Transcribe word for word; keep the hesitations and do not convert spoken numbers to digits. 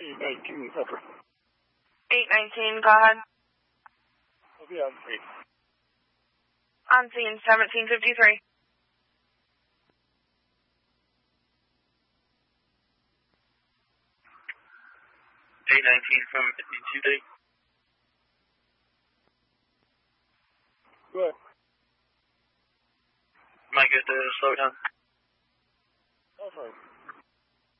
eight nineteen, over. eight nineteen, go ahead. I'll be on scene. On scene, seventeen fifty-three. eight nineteen from fifty-two D. Go ahead. Am I good to slow down? Oh, fine.